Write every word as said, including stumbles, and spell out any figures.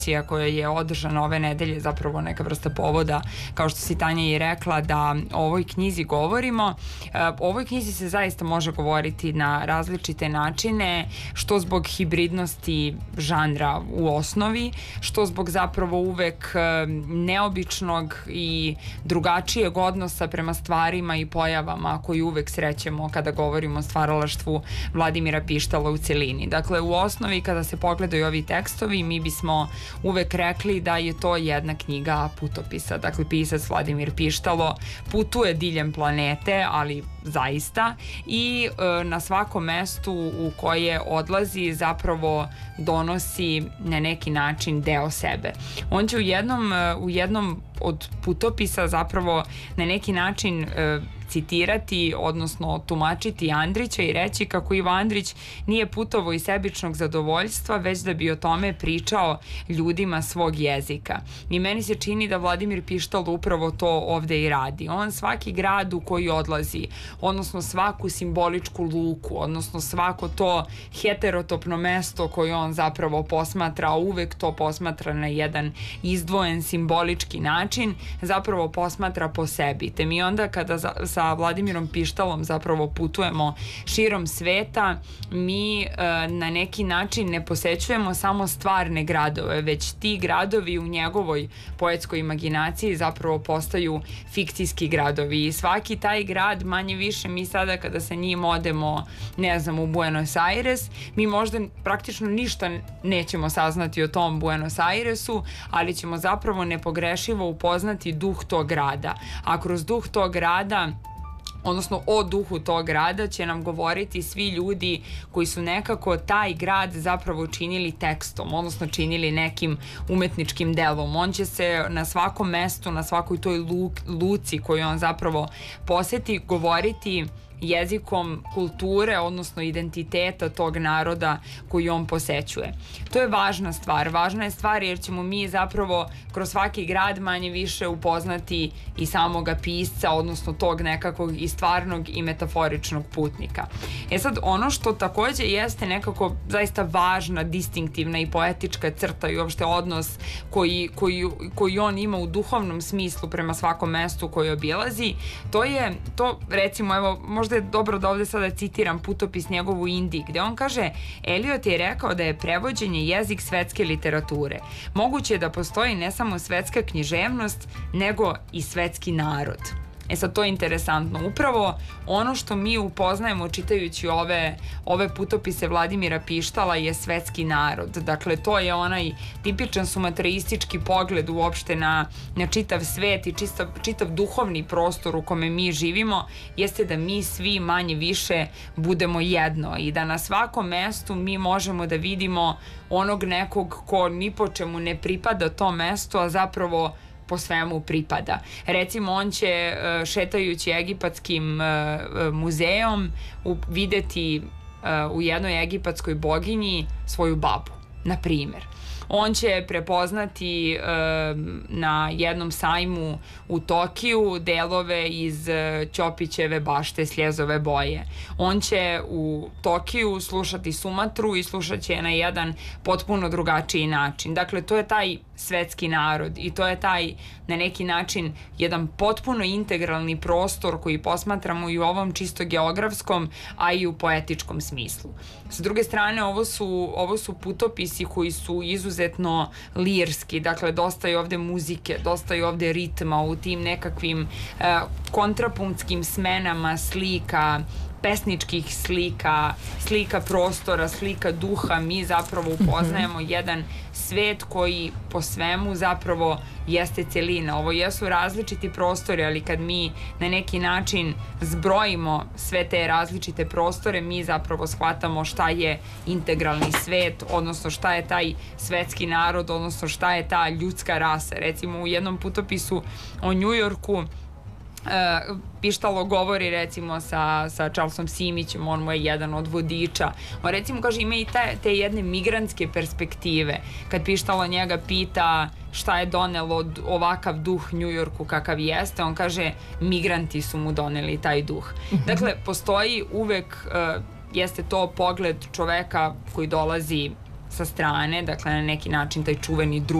koja je održana ove nedelje, zapravo neka vrsta povoda, kao što si Tanja i rekla, da o ovoj knjizi govorimo. O ovoj knjizi se zaista može govoriti na različite načine, što zbog hibridnosti žanra u osnovi, što zbog zapravo uvek neobičnog i drugačijeg odnosa prema stvarima i pojavama koji uvek srećemo kada govorimo o stvaralaštvu Vladimira Pištala u celini. Dakle, u osnovi kada se pogledaju ovi tekstovi, mi bismo uvek rekli da je to jedna knjiga putopisa. Dakle, pisac Vladimir Pištalo putuje diljem planete, ali zaista, i e, na svakom mestu u koje odlazi zapravo donosi na neki način deo sebe. On će u jednom, u jednom od putopisa zapravo na neki način e, citirati, odnosno tumačiti Andrića i reći kako Ivo Andrić nije putovao iz sebičnog zadovoljstva, već da bi o tome pričao ljudima svog jezika. I meni se čini da Vladimir Pištalo upravo to ovde i radi. On svaki grad u koji odlazi, odnosno svaku simboličku luku, odnosno svako to heterotopno mesto koje on zapravo posmatra, a uvek to posmatra na jedan izdvojen simbolički način, zapravo posmatra po sebi. Te mi onda kada za, sa Vladimirom Pištalom zapravo putujemo širom sveta, mi e, na neki način ne posećujemo samo stvarne gradove, već ti gradovi u njegovoj poetskoj imaginaciji zapravo postaju fikcijski gradovi. I svaki taj grad, manje više, mi sada kada sa njim odemo, ne znam, u Buenos Aires, mi možda praktično ništa nećemo saznati o tom Buenos Airesu, ali ćemo zapravo nepogrešivo upoznati duh tog grada. A kroz duh tog grada, odnosno o duhu tog grada, će nam govoriti svi ljudi koji su nekako taj grad zapravo činili tekstom, odnosno činili nekim umetničkim delom. On će se na svakom mestu, na svakoj toj luci koju on zapravo poseti, govoriti jezikom kulture, odnosno identiteta tog naroda koji on posećuje. To je važna stvar. Važna je stvar jer ćemo mi zapravo kroz svaki grad manje više upoznati i samoga pisca, odnosno tog nekakvog i stvarnog i metaforičnog putnika. E sad, ono što takođe jeste nekako zaista važna, distinktivna i poetička crta i uopšte odnos koji, koji, koji on ima u duhovnom smislu prema svakom mestu koji obilazi, to je, to recimo, evo, možda je dobro da ovde sada citiram putopis njegov u Indiji, gde on kaže: Eliot je rekao da je prevođenje jezik svetske literature. Moguće je da postoji ne samo svetska književnost, nego i svetski narod. E sad, to je interesantno. Upravo ono što mi upoznajemo čitajući ove, ove putopise Vladimira Pištala je svetski narod. Dakle, to je onaj tipičan sumatraistički pogled uopšte na, na čitav svet i čitav, čitav duhovni prostor u kome mi živimo, jeste da mi svi manje više budemo jedno i da na svakom mestu mi možemo da vidimo onog nekog ko ni po čemu ne pripada tom mestu, a zapravo po svemu pripada. Recimo, on će šetajući egipatskim muzejom videti u jednoj egipatskoj boginji svoju babu, na primjer. On će prepoznati e, na jednom sajmu u Tokiju delove iz Ćopićeve bašte Sljezove boje. On će u Tokiju slušati Sumatru i slušat će na jedan potpuno drugačiji način. Dakle, to je taj svetski narod i to je taj, na neki način, jedan potpuno integralni prostor koji posmatramo i u ovom čisto geografskom, a i u poetičkom smislu. Sa druge strane, ovo su, ovo su putopisi koji su izuzetno lirski, dakle, dosta je ovde muzike, dosta je ovde ritma u tim nekakvim e, kontrapunktskim smenama slika, pesničkih slika, slika prostora, slika duha. Mi zapravo upoznajemo mm-hmm. jedan svet koji po svemu zapravo jeste celina. Ovo jesu različiti prostori, ali kad mi na neki način zbrojimo sve te različite prostore, mi zapravo shvatamo šta je integralni svet, odnosno šta je taj svetski narod, odnosno šta je ta ljudska rasa. Recimo, u jednom putopisu o Njujorku Uh, Pištalo govori recimo sa, sa Charlesom Simićem, on mu je jedan od vodiča. On recimo kaže, ima i te, te jedne migrantske perspektive. Kad Pištalo njega pita šta je donelo ovakav duh Njujorku kakav jeste, on kaže migranti su mu doneli taj duh. Dakle, postoji uvek, uh, jeste to pogled čoveka koji dolazi sa strane, dakle na neki način taj čuveni drugi